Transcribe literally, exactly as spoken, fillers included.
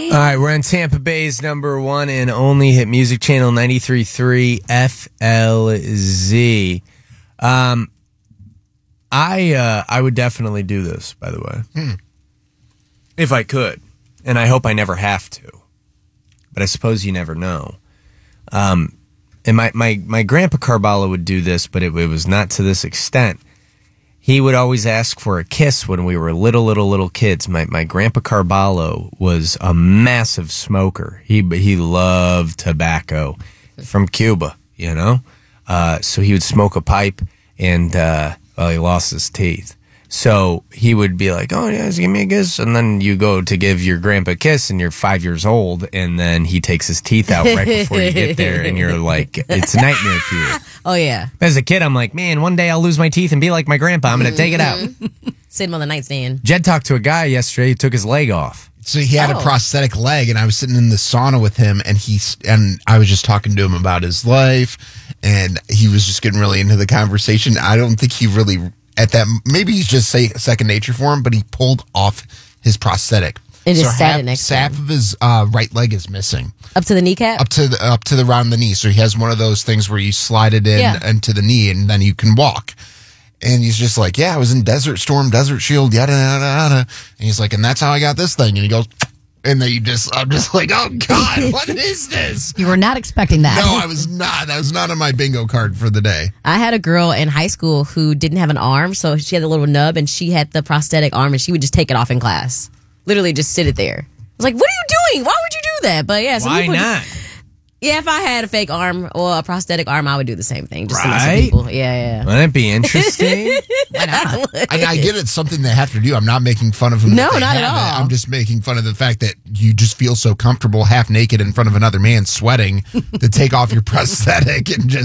All right, we're on Tampa Bay's number one and only hit music channel, ninety-three point three F L Z. Um, I uh, I would definitely do this, by the way, hmm. if I could, and I hope I never have to. But I suppose you never know. Um, and my, my, my grandpa Carballo would do this, but it, it was not to this extent. He would always ask for a kiss when we were little, little, little kids. My my grandpa Carballo was a massive smoker. He he loved tobacco from Cuba, you know. Uh, so he would smoke a pipe, and uh, well, he lost his teeth. So he would be like, "Oh yeah, give me a kiss," and then you go to give your grandpa a kiss, and you're five years old, and then he takes his teeth out right before you get there, and you're like, it's a nightmare for you. Oh yeah. As a kid, I'm like, man, one day I'll lose my teeth and be like my grandpa. I'm going to take it out. Sit him on the nightstand. Jed talked to a guy yesterday who took his leg off. So he had Oh. a prosthetic leg, and I was sitting in the sauna with him, and he's and I was just talking to him about his life, and he was just getting really into the conversation. I don't think he really at that. Maybe he's just say second nature for him, but he pulled off his prosthetic. And just so sat half, it next to half him. of his uh, right leg is missing, Up to the kneecap? up to the up to the around the knee. So he has one of those things where you slide it in Yeah. into the knee, and then you can walk. And he's just like, yeah, I was in Desert Storm, Desert Shield, yada yada yada. And he's like, and that's how I got this thing. And he goes, and then you just, I'm just like, oh God, what is this? You were not expecting that. No, I was not. That was not on my bingo card for the day. I had a girl in high school who didn't have an arm, so she had the little nub, and she had the prosthetic arm, and she would just take it off in class. Literally just sit it there. I was like, what are you doing? Why would you do that? But yeah, some Why people, not? Yeah, if I had a fake arm or a prosthetic arm, I would do the same thing. Just to mess with Right? people. Yeah, yeah. Wouldn't it be interesting? Why not? I, I get it's something they have to do. I'm not making fun of them. No, that they not at have it. all. I'm just making fun of the fact that you just feel so comfortable half naked in front of another man sweating to take off your prosthetic and just